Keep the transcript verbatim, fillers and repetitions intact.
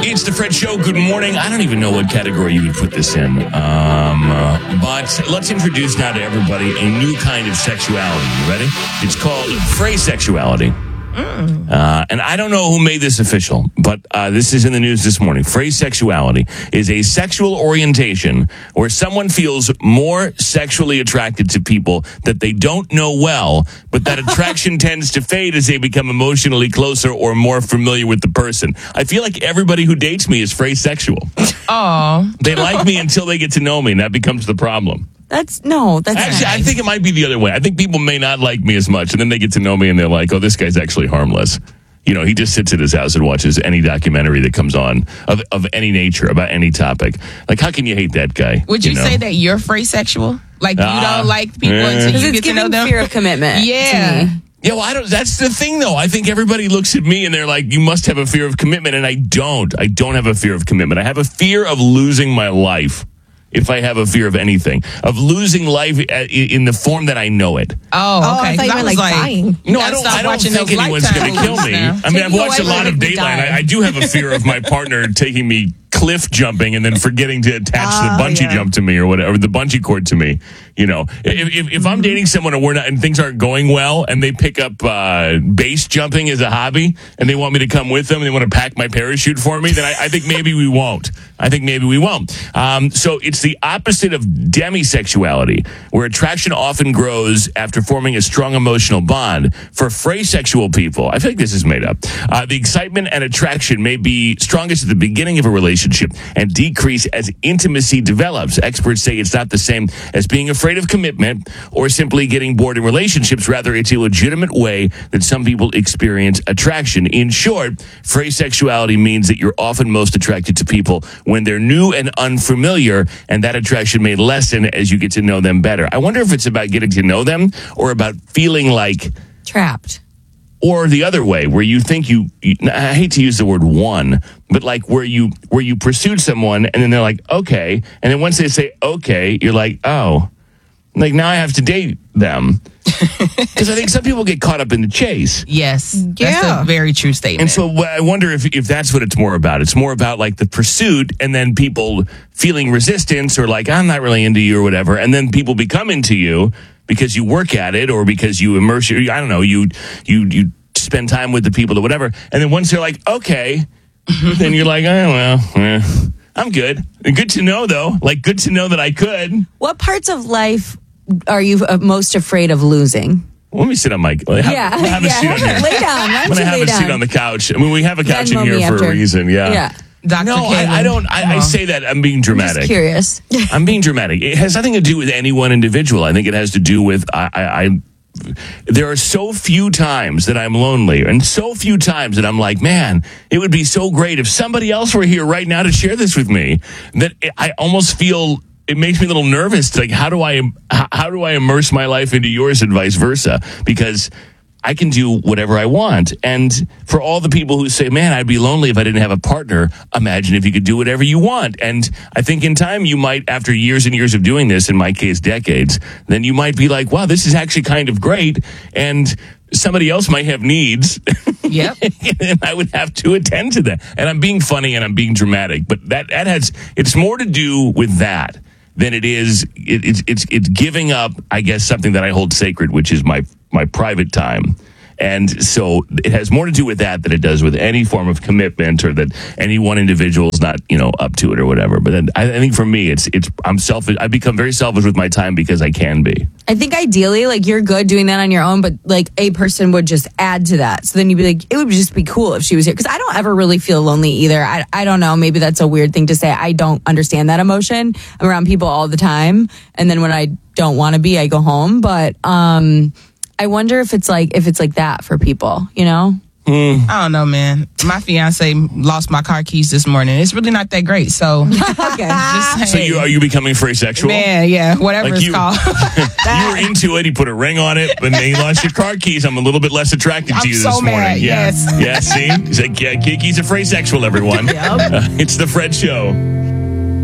It's the Fred Show. Good morning. I don't even know what category you would put this in. Um, uh, but let's introduce now to everybody a new kind of sexuality. You ready? It's called phrasexuality. Mm. Uh, and I don't know who made this official, but uh, this is in the news this morning. Phrasexuality is a sexual orientation where someone feels more sexually attracted to people that they don't know well, but that attraction tends to fade as they become emotionally closer or more familiar with the person. I feel like everybody who dates me is phrasexual. Oh, They like me until they get to know me, and that becomes the problem. That's no, that's Actually, nice. I think it might be the other way. I think people may not like me as much, and then they get to know me, and they're like, oh, this guy's actually harmless. You know, he just sits at his house and watches any documentary that comes on of, of any nature about any topic. Like, how can you hate that guy? would you, know? say that you're phrasexual? Like you Ah, don't like people eh. until Because you it's get to know giving them? fear of commitment. Yeah. to me. Yeah, well, I don't. That's the thing, though. I think everybody looks at me and they're like, you must have a fear of commitment, and I don't. I don't have a fear of commitment. I have a fear of losing my life. If I have a fear of anything, of losing life in the form that I know it. Oh, okay. I thought 'Cause you were was like dying. you No, gotta I don't. stop I don't watching think those anyone's Lifetime going to kill movies me. now. I mean, I've Taking watched a away lot would of be Dateline. dying. I, I do have a fear of my partner taking me cliff jumping and then forgetting to attach Oh, the bungee yeah. jump to me or whatever, the bungee cord to me. You know, if if, if I'm dating someone and we're not and things aren't going well, and they pick up uh, base jumping as a hobby, and they want me to come with them, and they want to pack my parachute for me, then I, I think maybe we won't. I think maybe we won't. Um, so it's the opposite of demisexuality, where attraction often grows after forming a strong emotional bond. For phrasexual people, I feel like this is made up. Uh, the excitement and attraction may be strongest at the beginning of a relationship and decrease as intimacy develops. Experts say it's not the same as being afraid of commitment or simply getting bored in relationships. Rather, it's a legitimate way that some people experience attraction. In short, phrasexuality means that you're often most attracted to people when they're new and unfamiliar, and that attraction may lessen as you get to know them better. I wonder if it's about getting to know them or about feeling like, Trapped. or the other way, where you think you, you I hate to use the word one, but like where you where you pursued someone and then they're like, okay, and then once they say okay, you're like, oh, like now I have to date them. Because I think some people get caught up in the chase. Yes. Yeah. That's a very true statement. And so wh- I wonder if, if that's what it's more about. It's more about like the pursuit and then people feeling resistance or like, I'm not really into you or whatever. And then people become into you because you work at it or because you immerse your, I don't know, you, you, you spend time with the people or whatever. And then once they're like, okay, then you're like, oh, well, eh, I'm good. Good to know though. Like good to know that I could. What parts of life are you uh, most afraid of losing? Let me sit on my, have, yeah, have a yeah. seat on here. Lay down. Why I'm don't going to you have lay a down? seat on the couch. I mean, we have a couch Venmo in here me for after. a reason. Yeah. Yeah. Doctor No, I, I don't. I, I say that I'm being dramatic. Just curious. I'm being dramatic. It has nothing to do with any one individual. I think it has to do with I, I, I. There are so few times that I'm lonely, and so few times that I'm like, man, it would be so great if somebody else were here right now to share this with me. That it, I almost feel. It makes me a little nervous. Like, how do I how, how do I immerse my life into yours and vice versa? Because I can do whatever I want. And for all the people who say, man, I'd be lonely if I didn't have a partner, imagine if you could do whatever you want. And I think in time you might, after years and years of doing this, in my case, decades, then you might be like, wow, this is actually kind of great. And somebody else might have needs. Yep. And I would have to attend to that. And I'm being funny and I'm being dramatic, but that, that has, it's more to do with that than it is, it, it's, it's, it's giving up, I guess, something that I hold sacred, which is my, my private time. And so it has more to do with that than it does with any form of commitment or that any one individual is not, you know, up to it or whatever. But then I, I think for me, it's, it's, I'm selfish. I become very selfish with my time because I can be. I think ideally, like, you're good doing that on your own, but like a person would just add to that. So then you'd be like, it would just be cool if she was here. Because I don't ever really feel lonely either. I, I don't know. Maybe that's a weird thing to say. I don't understand that emotion. I'm around people all the time. And then when I don't want to be, I go home. But um, I wonder if it's like if it's like that for people, you know? Mm. I don't know, man. My fiance lost my car keys this morning. It's really not that great. So, Okay. just So saying. you are you becoming phrasexual? Man, yeah, whatever Like it's you- called. You were into it. He put a ring on it, but then he lost your car keys. I'm a little bit less attracted to I'm you so this morning. mad, Yeah, yes. yeah. See, he's like, yeah, Kiki's a phrasexual. Everyone, uh, it's the Fred Show.